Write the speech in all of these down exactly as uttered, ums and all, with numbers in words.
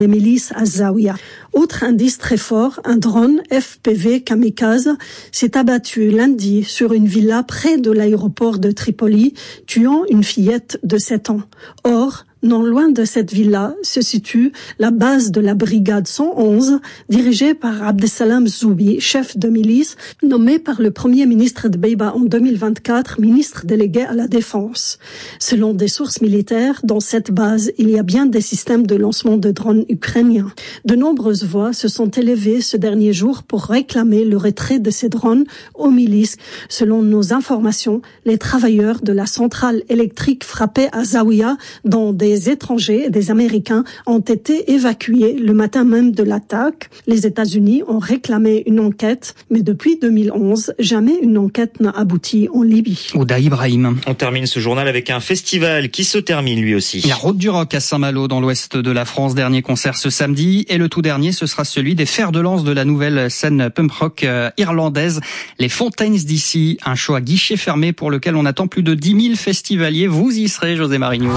les milices à Zawiya. Autre indice très fort, un drone F P V kamikaze s'est abattu lundi sur une villa près de l'aéroport de Tripoli, tuant une fillette de sept ans. Or, non loin de cette villa se situe la base de la brigade cent onze, dirigée par Abdesalam Zoubi, chef de milice, nommé par le premier ministre de Beïba en deux mille vingt-quatre, ministre délégué à la défense. Selon des sources militaires, dans cette base, il y a bien des systèmes de lancement de drones ukrainiens. De nombreuses voix se sont élevées ce dernier jour pour réclamer le retrait de ces drones aux milices. Selon nos informations, les travailleurs de la centrale électrique frappée à Zawiya, dont des Des étrangers et des Américains ont été évacués le matin même de l'attaque. Les États-Unis ont réclamé une enquête, mais depuis deux mille onze, jamais une enquête n'a abouti en Libye. Ouda Ibrahim. On termine ce journal avec un festival qui se termine lui aussi. La Route du Rock à Saint-Malo dans l'ouest de la France. Dernier concert ce samedi. Et le tout dernier, ce sera celui des fers de lance de la nouvelle scène punk rock irlandaise, les Fontaines D C. Un show à guichet fermé pour lequel on attend plus de dix mille festivaliers. Vous y serez, José Marigno.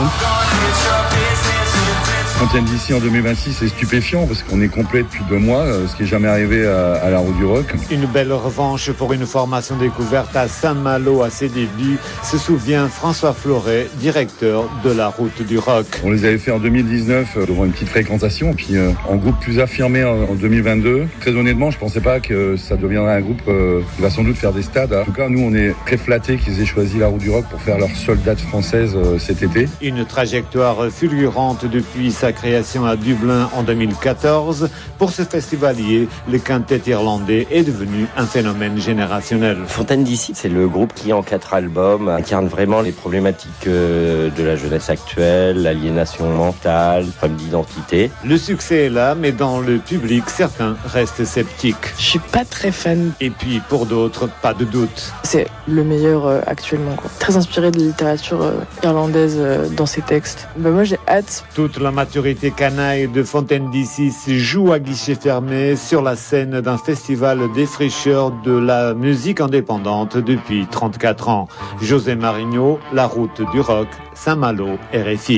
Fontaines D C en deux mille vingt-six, c'est stupéfiant parce qu'on est complet depuis deux mois, ce qui n'est jamais arrivé à, à la Route du Rock. Une belle revanche pour une formation découverte à Saint-Malo à ses débuts, se souvient François Floret, directeur de la Route du Rock. On les avait fait en deux mille dix-neuf euh, devant une petite fréquentation, puis euh, en groupe plus affirmé en, en deux mille vingt-deux. Très honnêtement, je ne pensais pas que ça deviendrait un groupe euh, qui va sans doute faire des stades. En tout cas, nous, on est très flattés qu'ils aient choisi la Route du Rock pour faire leur seule date française euh, cet été. Une trajectoire fulgurante depuis sa création à Dublin en deux mille quatorze. Pour ce festivalier, le quintet irlandais est devenu un phénomène générationnel. Fontaines D C, c'est le groupe qui, en quatre albums, incarne vraiment les problématiques de la jeunesse actuelle, l'aliénation mentale, le problème d'identité. Le succès est là, mais dans le public, certains restent sceptiques. Je suis pas très fan. Et puis, pour d'autres, pas de doute. C'est le meilleur euh, actuellement, quoi. Très inspiré de la littérature euh, irlandaise euh, dans ses textes. Bah, moi, j'ai hâte. Toute la maturité canaille de Fontaines D C se joue à guichet fermé sur la scène d'un festival défricheur de la musique indépendante depuis trente-quatre ans. José Marigno, La Route du Rock, Saint-Malo, R F I.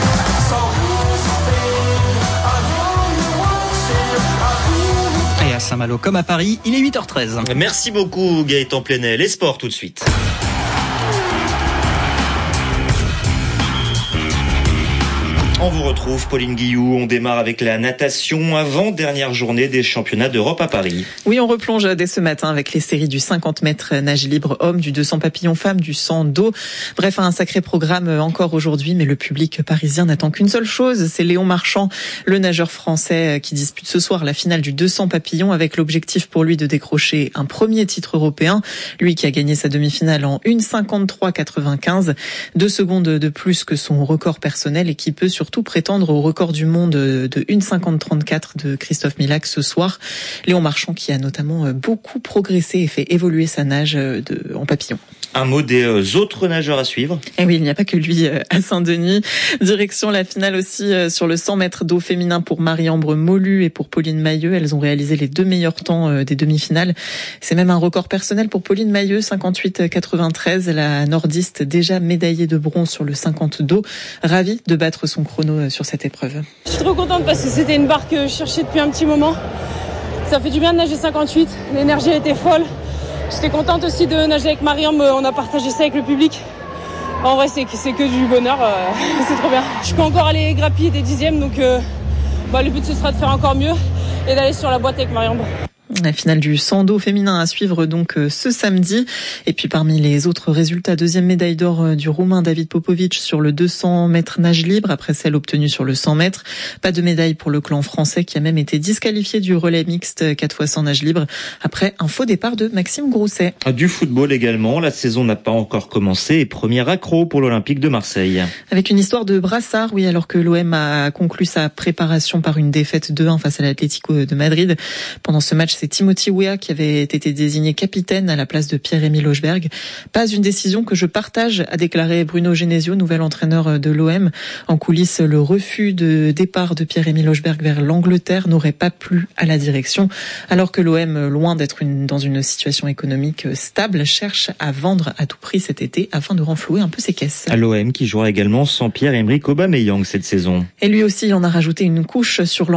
Et à Saint-Malo comme à Paris, il est huit heures treize. Merci beaucoup Gaëtan Plenel. Les sports tout de suite. On vous retrouve, Pauline Guillou. On démarre avec la natation, avant-dernière journée des championnats d'Europe à Paris. Oui, on replonge dès ce matin avec les séries du cinquante mètres nage libre homme, du deux cents papillons femmes, du cent dos. Bref, un sacré programme encore aujourd'hui, mais le public parisien n'attend qu'une seule chose, c'est Léon Marchand, le nageur français qui dispute ce soir la finale du deux cents papillons avec l'objectif pour lui de décrocher un premier titre européen. Lui qui a gagné sa demi-finale en une cinquante-trois quatre-vingt-quinze, deux secondes de plus que son record personnel et qui peut surtout tout prétendre au record du monde de une cinquante trente-quatre de Christophe Millac ce soir. Léon Marchand qui a notamment beaucoup progressé et fait évoluer sa nage de, en papillon. Un mot des autres nageurs à suivre. Et oui, il n'y a pas que lui à Saint-Denis. Direction la finale aussi sur le cent mètres d'eau féminin pour Marie-Ambre Molu et pour Pauline Mailleux. Elles ont réalisé les deux meilleurs temps des demi-finales. C'est même un record personnel pour Pauline Mailleux, cinquante-huit quatre-vingt-treize. La nordiste déjà médaillée de bronze sur le cinquante d'eau. Ravie de battre son chrono sur cette épreuve. Je suis trop contente parce que c'était une barre que je cherchais depuis un petit moment. Ça fait du bien de nager cinquante-huit. L'énergie était folle. J'étais contente aussi de nager avec Mariam, on a partagé ça avec le public. En vrai, c'est, c'est que du bonheur, euh, c'est trop bien. Je peux encore aller grappiller des dixièmes, donc euh, bah, le but ce sera de faire encore mieux et d'aller sur la boîte avec Mariam. La finale du cent dos féminin à suivre donc ce samedi. Et puis parmi les autres résultats, deuxième médaille d'or du Roumain David Popovic sur le deux cents mètres nage libre après celle obtenue sur le cent mètres. Pas de médaille pour le clan français qui a même été disqualifié du relais mixte quatre fois cent nage libre après un faux départ de Maxime Grousset. Du football également, la saison n'a pas encore commencé et premier accro pour l'Olympique de Marseille. Avec une histoire de brassard, oui, alors que l'O M a conclu sa préparation par une défaite deux un face à l'Atlético de Madrid. Pendant ce match, C'est Timothy Weah qui avait été désigné capitaine à la place de Pierre-Emile Hochberg. Pas une décision que je partage, a déclaré Bruno Genesio, nouvel entraîneur de l'O M. En coulisses, le refus de départ de Pierre-Emile Hochberg vers l'Angleterre n'aurait pas plu à la direction, alors que l'O M, loin d'être une, dans une situation économique stable, cherche à vendre à tout prix cet été afin de renflouer un peu ses caisses. À l'O M qui jouera également sans Pierre-Emerick Aubameyang cette saison. Et lui aussi, il en a rajouté une couche sur